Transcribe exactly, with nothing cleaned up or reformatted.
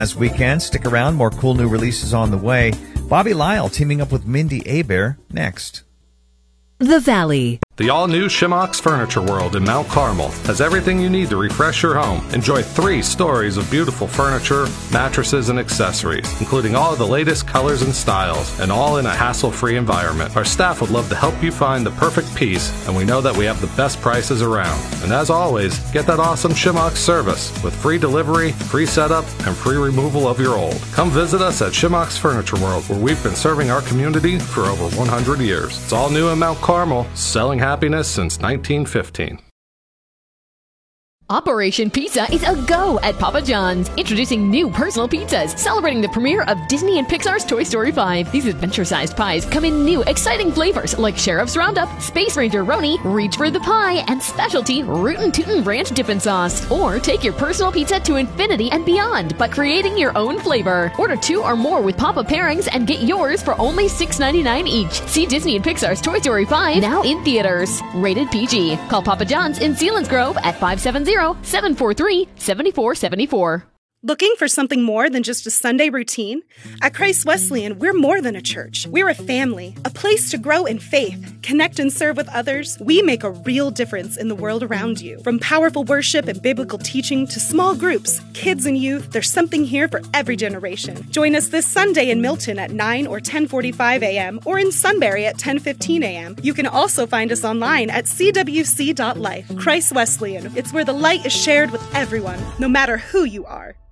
This weekend, stick around. More cool new releases on the way. Bobby Lyle teaming up with Mindy Abair next. The Valley. The all-new Shimox Furniture World in Mount Carmel has everything you need to refresh your home. Enjoy three stories of beautiful furniture, mattresses, and accessories, including all of the latest colors and styles, and all in a hassle-free environment. Our staff would love to help you find the perfect piece, and we know that we have the best prices around. And as always, get that awesome Shimox service with free delivery, free setup, and free removal of your old. Come visit us at Shimox Furniture World, where we've been serving our community for over one hundred years. It's all new in Mount Carmel, selling happiness since nineteen fifteen. Operation Pizza is a go at Papa John's. Introducing new personal pizzas, celebrating the premiere of Disney and Pixar's Toy Story five. These adventure-sized pies come in new, exciting flavors like Sheriff's Roundup, Space Ranger Roni, Reach for the Pie, and specialty Rootin' Tootin' Ranch Dippin' Sauce. Or take your personal pizza to infinity and beyond by creating your own flavor. Order two or more with Papa pairings and get yours for only six ninety-nine each. See Disney and Pixar's Toy Story five now in theaters. Rated P G. Call Papa John's in Selinsgrove at five seven zero, seven four three, seven four seven four. Looking for something more than just a Sunday routine? At Christ Wesleyan, we're more than a church. We're a family, a place to grow in faith, connect and serve with others. We make a real difference in the world around you. From powerful worship and biblical teaching to small groups, kids and youth, there's something here for every generation. Join us this Sunday in Milton at nine or ten forty-five a.m. or in Sunbury at ten fifteen a.m. You can also find us online at c w c dot life. Christ Wesleyan, it's where the light is shared with everyone, no matter who you are.